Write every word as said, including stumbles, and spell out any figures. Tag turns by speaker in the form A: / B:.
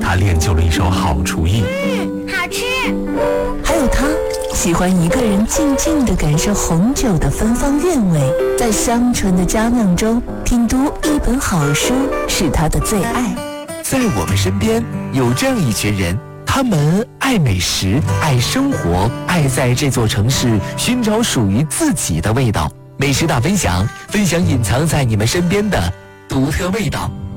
A: 他练就了一手好厨艺。
B: 嗯，好吃。
C: 还有他喜欢一个人静静地感受红酒的芬芳韵味，在香醇的佳酿中品读一本好书是他的最爱。
D: 在我们身边有这样一群人，他们爱美食，爱生活，爱在这座城市寻找属于自己的味道。美食大分享，分享隐藏在你们身边的独特味道。